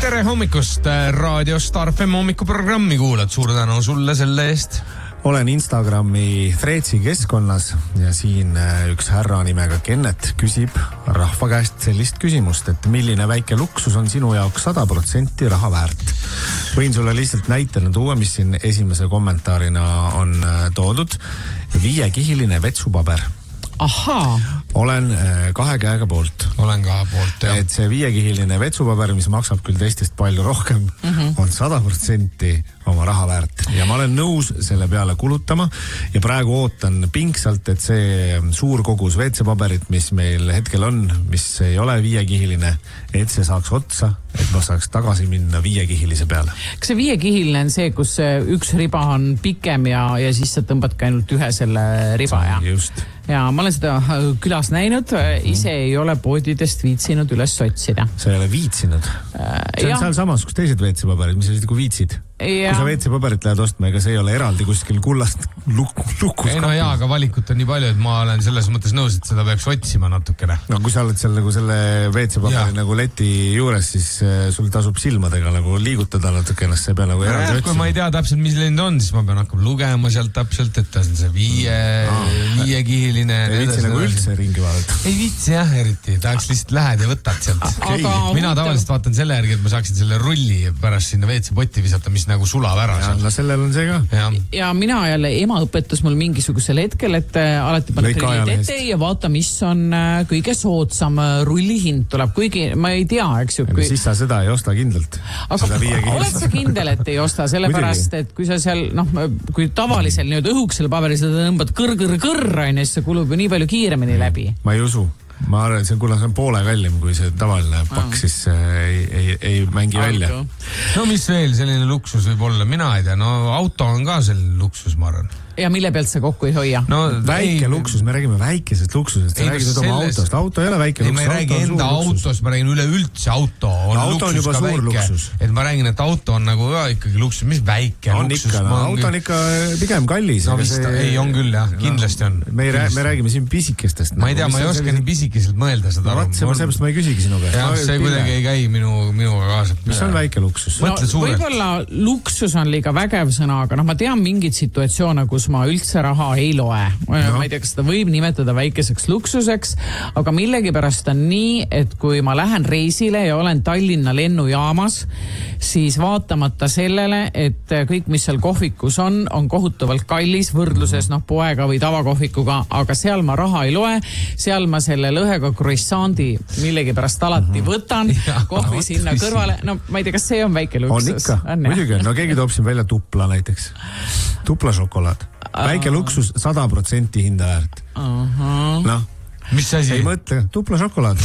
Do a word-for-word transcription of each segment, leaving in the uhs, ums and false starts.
tere hommikust, Raadio Star F M hommikuprogrammi kuulad, suur tänu sulle selle eest. Olen Instagrami Threadsi keskkonnas ja siin üks härra nimega Kennet küsib rahva käest sellist küsimust, et milline väike luksus on sinu jaoks sada protsenti raha väärt. Võin sulle lihtsalt näitena tuua, mis siin esimese kommentaarina on toodud. Viiekihiline vetsupaber. Ahaa. Olen kahe käega poolt. Olen kahe poolt, jah. Et see viiekihiline vetsupaber, mis maksab küll teistest palju rohkem, mm-hmm. on sada protsenti oma raha väärt. Ja ma olen nõus selle peale kulutama ja praegu ootan pingsalt, et see suur kogus veetsepaberit, mis meil hetkel on, mis ei ole viiekihiline, et see saaks otsa, et ma saaks tagasi minna viiekihilise peale. Kas see viiekihiline on see, kus üks riba on pikem ja, ja siis sa tõmbad ka ainult ühe selle riba? Ja, just. Ja ma olen seda külas näinud, ise ei ole poodidest viitsinud üles otsida. Sa ei ole viitsinud? See on seal samas, kus teised veetsepaberid, mis sa kui viitsid? Ja. Kui sa veetsepaberit lähed ostma, ega see ei ole eraldi kuskil kullast luk- lukus. Ei no jaa, aga valikut on nii palju, et ma olen selles mõttes nõus, et seda peaks otsima natukene. No kui sa oled seal nagu selle veetsepaberi nagu leti juures, siis sul tasub silmadega nagu liigutada natukene, see pea nagu eraldi otsima. Kui ma ei tea täpselt, mis lind on, siis ma pean hakkama lugema sealt täpselt, et ta on see viie, viiekihiline. Ei viitsi nagu üldse ringi vaadata. Ei viitsi jah, eriti. Tahaks lihtsalt lähed ja võtad sealt. Aga mina tavaliselt vaatan selle järgi, et ma saaksin selle rulli pärast sinna veetsepotti visata, mis nagu sulab ära. Ja, no sellel on see ka. Ja. ja mina jälle, ema õpetas mul mingisugusel hetkel, et alati paneb rillid ette ja vaata, mis on kõige soodsam rullihind tuleb. Kuigi ma ei tea, eks ju. Kui... Siis sa seda ei osta kindlalt. Aga oled sa kindel, et ei osta? Sellepärast, et kui sa seal, noh, kui tavalisel nüüd õhuksel paberil seda tõmbad kõr-kõr-kõr, siis see kulub ju nii palju kiiremini läbi. Ma ei usu. Ma arvan, et see, kuna see on poole kallim kui see tavaline pakk, siis ei, ei, ei mängi välja. No mis veel selline luksus võib olla? Mina ei tea, no auto on ka selline luksus, ma arvan. Ja mille pealt sa kokku ei hoia? No, väike ei, luksus, me räägime väikesest luksusest. Sa räägid oma autost. Auto ei ole väike ei, luksus. Ma ei räägi enda autost, ma räägin üleüldse auto. On no, auto on juba suur väike. Luksus. Et ma räägin, et auto on nagu ja, ikkagi luksus. Mis väike on luksus? Ikka, no, auto on ikka pigem kallis. No vist, see... ei on küll jah, kindlasti on. Me, rää, me räägime siin pisikestest. Ma ei tea, ma ei oska selline... nii pisikeselt mõelda seda. No, see, sellepärast ma ei küsigi sinu käest. Ja, see kuidagi ei käi minu, minuga kaasa. Mis on väike luksus? No, võib-olla luksus on liiga vägev sõna, aga noh, ma tean mingid situatsioone, kus ma üldse raha ei loe. No. Ma ei tea, kas seda võib nimetada väikeseks luksuseks, aga millegipärast on nii, et kui ma lähen reisile ja olen Tallinna lennujaamas, siis vaatamata sellele, et kõik, mis seal kohvikus on, on kohutavalt kallis võrdluses noh, poega või tavakohvikuga, aga seal ma raha ei loe, seal ma selle lõhega croissandi millegipärast alati võtan, kohvi no, sinna kõrvale, no ma ei tea, kas see on väike luksus? On ikka, muidugi, no keegi toob siin välja tupla näiteks, tupla šokolaad. Väike luksus, sada protsenti hinda väärt. Uh-huh. Noh, mis asi? Ei mõtle, tupla šokolaad.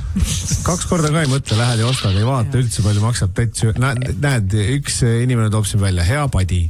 Kaks korda ka ei mõtle, lähed ja ostad, ei vaata üldse palju maksab täitsa. Näed, üks inimene toob siin välja, hea padi.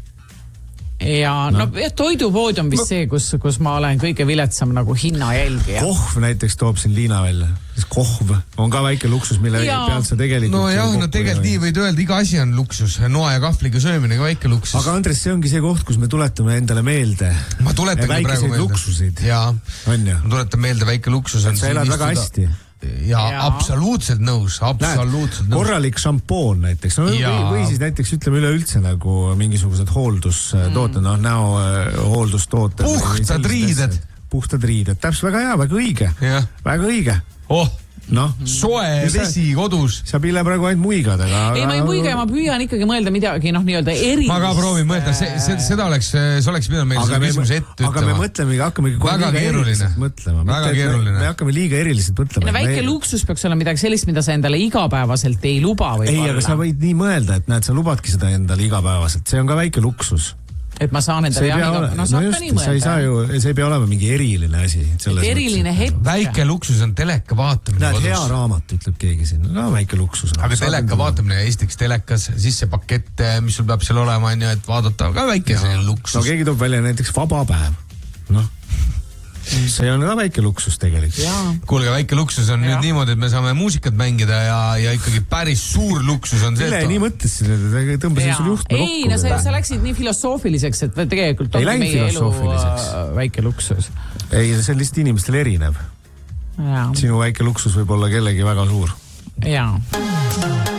Ja no, no toidupood on vist see, kus, kus ma olen kõige viletsam nagu hinna jälgija. Kohv näiteks toob siin Liina välja. Kohv on ka väike luksus, mille ja. Pealt sa tegelikult... No jah, no tegelikult nii võid öelda, iga asi on luksus. Noa ja kahvliga söömine ka väike luksus. Aga Andres, see ongi see koht, kus me tuletame endale meelde. Ma tuletangi praegu meelde. Luksusid. Jaa, ma tuletan meelde, väike luksus on... Sa elad väga hästi. Ja, ja absoluutselt nõus, absoluutselt nõus. Korralik šampoon näiteks, no, või, või siis näiteks ütleme üleüldse nagu mingisugused hooldustooted, mm. no näo hooldustooted. Puhtad riided. Puhtad riided, täpselt väga hea, väga õige, ja. Väga õige. Oh, no, soe vesi kodus. Sa pille praegu ainult muigad, aga... Ei, ma ei muiga, ma püüan ikkagi mõelda midagi, noh, nii-öelda erilist. Ma ka proovin mõelda, see, see, seda oleks, see oleks pidanud meil selle küsimuse ette ütlema. Aga me mõtleme, hakkame väga keeruline. Mõtlema. Väga keeruline. Me hakkame liiga eriliselt mõtlema. No, väike luksus peaks olla midagi sellist, mida sa endale igapäevaselt ei luba või ei, aga sa võid nii mõelda, et näed, sa lubadki seda endale igapäevaselt. See on ka väike luksus. Et ma saan endale jahiga, no saab no ka nii mõelda. Sa ei saa ju, see ei pea olema mingi eriline asi. Eriline hetk. Väike luksus on teleka vaatamine. Näed, hea raamat, ütleb keegi siin. No väike luksus. Aga teleka vaatamine, esiteks telekas, siis see pakett, mis sul peab seal olema, et vaadata ka väike selline luksus. No keegi toob välja näiteks vaba päev. Noh. See on ka väike luksus tegelikult. Kuulge, väike luksus on ja. Nüüd niimoodi, et me saame muusikat mängida ja, ja ikkagi päris suur luksus on see. Mille nii mõtlesin, et tõmbasin sul juhtme kokku. Ei, no sa, sa läksid nii filosoofiliseks, et tegelikult on meie elu väike luksus. Ei, see on lihtsalt inimestel erinev. Ja. Sinu väike luksus võib olla kellegi väga suur. Jaa.